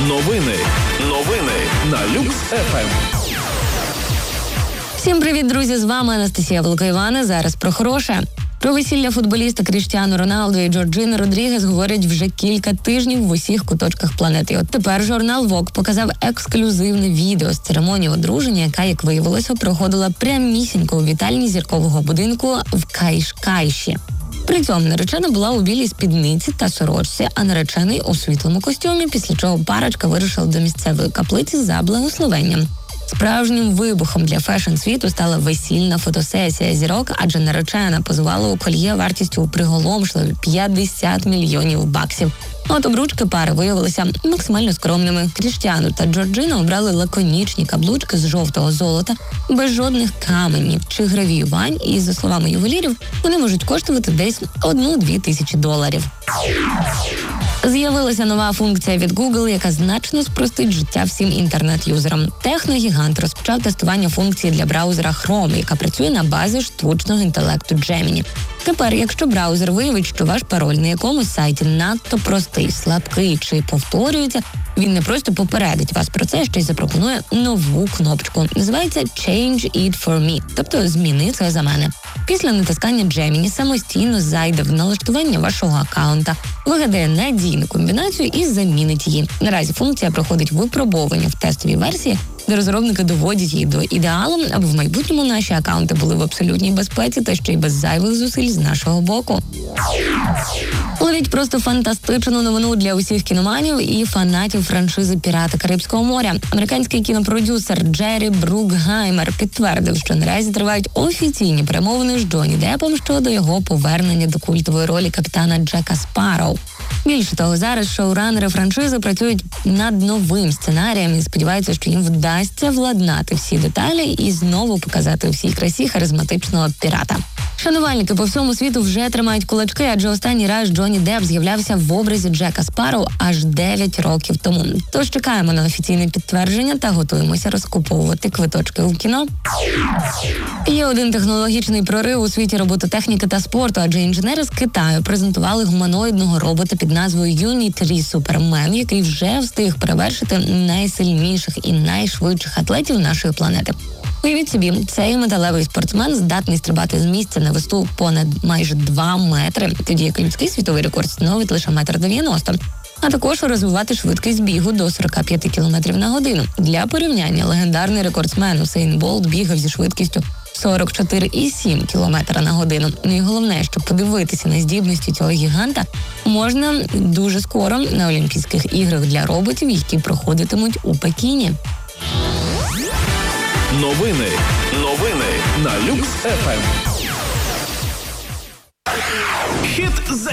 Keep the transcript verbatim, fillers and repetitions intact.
Новини. Новини на Люкс еф ем. Всім привіт, друзі! З вами Анастасія Волкоївана. Зараз про хороше. Про весілля футболіста Кріштіану Роналду і Джорджини Родрігес говорять вже кілька тижнів в усіх куточках планети. От тепер журнал Vogue показав ексклюзивне відео з церемонії одруження, яка, як виявилося, проходила прямісінько у вітальні зіркового будинку в Кайш-Кайші. При цьому наречена була у білій спідниці та сорочці, а наречений у світлому костюмі, після чого парочка вирушила до місцевої каплиці за благословенням. Справжнім вибухом для фешн-світу стала весільна фотосесія зірок, адже наречена позувала у кольє вартістю у приголомшливі п'ятдесят мільйонів баксів. От обручки пари виявилися максимально скромними. Кріштіану та Джорджина обрали лаконічні каблучки з жовтого золота, без жодних каменів чи гравіювань, і, за словами ювелірів, вони можуть коштувати десь одну-дві тисячі доларів. З'явилася нова функція від Google, яка значно спростить життя всім інтернет-юзерам. Техногігант розпочав тестування функції для браузера Chrome, яка працює на базі штучного інтелекту Gemini. Тепер, якщо браузер виявить, що ваш пароль на якомусь сайті надто простий, слабкий чи повторюється, він не просто попередить вас про це, ще й запропонує нову кнопочку. Називається «Change it for me», тобто «Зміни це за мене». Після натискання Gemini самостійно зайде в налаштування вашого аккаунта, вигадає надійну комбінацію і замінить її. Наразі функція проходить випробовування в тестовій версії, де розробники доводять її до ідеалу, аби в майбутньому наші акаунти були в абсолютній безпеці та ще й без зайвих зусиль з нашого боку. Ловіть просто фантастичну новину для усіх кіноманів і фанатів франшизи «Пірати Карибського моря». Американський кінопродюсер Джері Брукгаймер підтвердив, що наразі тривають офіційні перемовини з Джонні Деппом щодо його повернення до культової ролі капітана Джека Спарроу. Більше того, зараз шоуранери франшизи працюють над новим сценарієм і сподіваються, що їм вдасться владнати всі деталі і знову показати у всій красі харизматичного пірата. Шанувальники по всьому світу вже тримають кулачки, адже останній раз Джонні Депп з'являвся в образі Джека Спарроу аж дев'ять років тому. Тож чекаємо на офіційне підтвердження та готуємося розкуповувати квиточки у кіно. Є один технологічний прорив у світі робототехніки та спорту, адже інженери з Китаю презентували гуманоїдного робота під назвою Юніт три Супермен, який вже встиг перевершити найсильніших і найшвидших атлетів нашої планети. Уявіть собі, цей металевий спортсмен здатний стрибати з місця на висоту понад майже два метри, тоді як людський світовий рекорд становить лише метр дев'яносто. А також розвивати швидкість бігу до сорок п'ять кілометрів на годину. Для порівняння, легендарний рекордсмен Усейн Болт бігав зі швидкістю сорок чотири цілих сім кілометра на годину. Ну і головне, щоб подивитися на здібності цього гіганта, можна дуже скоро на Олімпійських іграх для роботів, які проходитимуть у Пекіні. Новини. Новини на Люкс еф ем. Хіт за